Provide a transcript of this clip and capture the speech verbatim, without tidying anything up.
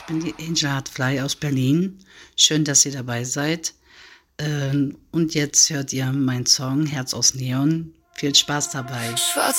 Ich bin die Angel Hartfly aus Berlin. Schön, dass ihr dabei seid. Ähm, und jetzt hört ihr meinen Song Herz aus Neon. Viel Spaß dabei. Schwarz